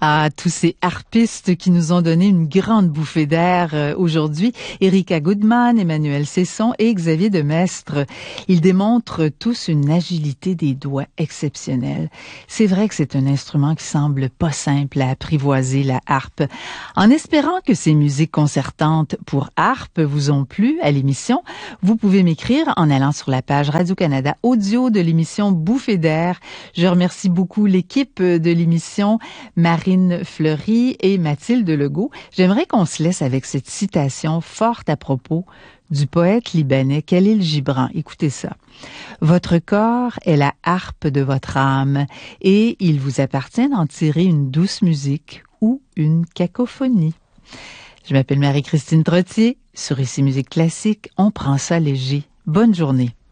À tous ces harpistes qui nous ont donné une grande bouffée d'air aujourd'hui, Erika Goodman, Emmanuel Cesson et Xavier Demestre. Ils démontrent tous une agilité des doigts exceptionnelle. C'est vrai que c'est un instrument qui semble pas simple à apprivoiser, la harpe. En espérant que ces musiques concertantes pour harpe vous ont plu à l'émission, vous pouvez m'écrire en allant sur la page Radio-Canada Audio de l'émission Bouffée d'air. Je remercie beaucoup l'équipe de l'émission, Marine Fleury et Mathilde Legault. J'aimerais qu'on se laisse avec cette citation forte à propos du poète libanais Khalil Gibran. Écoutez ça. Votre corps est la harpe de votre âme et il vous appartient d'en tirer une douce musique ou une cacophonie. Je m'appelle Marie-Christine Trottier. Sur Ici Musique Classique, on prend ça léger. Bonne journée.